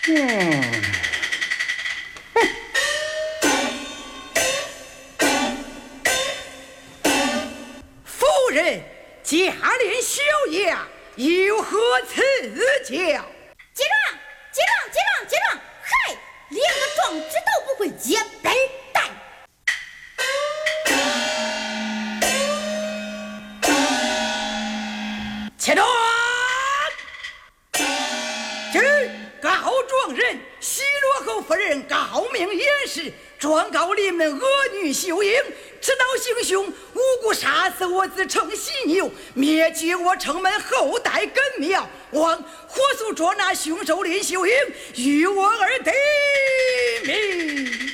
夫人，驾临小爷，有何赐教？ 结账！嗨，连个状纸都不会接，笨蛋！ 且断！今日告状人西罗侯夫人告明严实，状告临门恶女秀英持刀行凶，无故杀死我子程喜牛，灭绝我城门后代根苗，望火速捉拿凶手林秀英，与我儿得名。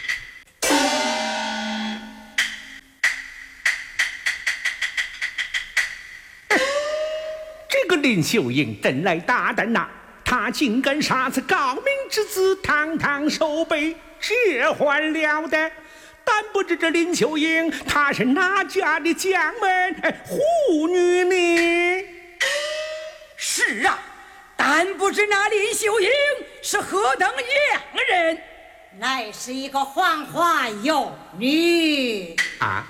这个林秀英真来大胆呐！他竟敢杀死高明之子，堂堂守备，这还了得！但不知这林秀英她是哪家的将门护女呢？ 是啊，但不知那林秀英是何等样人？ 乃是一个黄花幼女啊！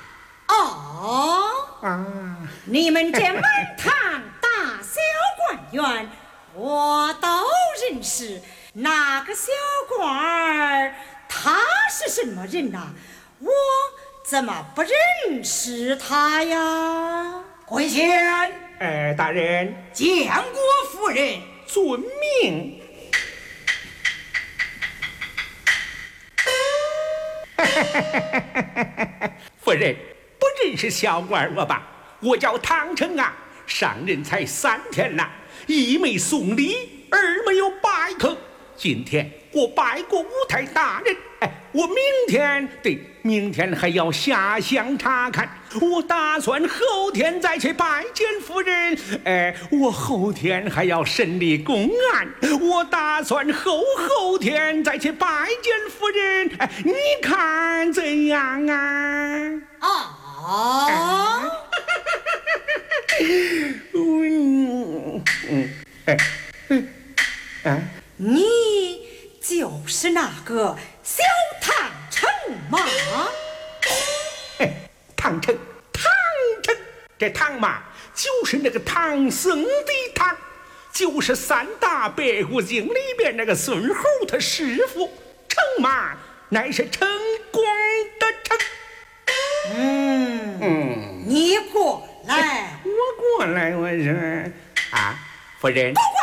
你们这满堂大小官员，我都认识。那个小官儿，他是什么人呐？我怎么不认识他呀？ 跪下！ 大人， 将国夫人遵命。夫人不认识小官我吧？我叫唐成啊，上任才3天了，一没送礼，二没有拜客。今天我拜过五台大人，我明天还要下乡查看，我打算后天再去拜见夫人。我后天还要审理公案，我打算后天再去拜见夫人。你看怎样啊？ 你就是那个小唐成吗？ 唐成，这唐嘛，就是那个唐僧的唐，就是3大白骨精里边那个孙猴他师傅。成嘛，乃是成功的成。 你过来， 我过来，我说夫人。